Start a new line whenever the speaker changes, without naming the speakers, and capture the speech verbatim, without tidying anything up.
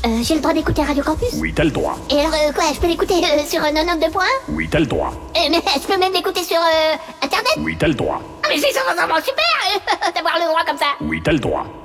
Euh, j'ai le droit d'écouter Radio Campus?
Oui, t'as le droit.
Et alors, euh, quoi, je peux l'écouter euh, sur euh, quatre-vingt-deux points un?
Oui, t'as le droit.
Euh, mais je peux même l'écouter sur euh, Internet?
Oui, t'as le droit.
Ah, mais c'est vraiment super euh, d'avoir le droit comme ça.
Oui, t'as le droit.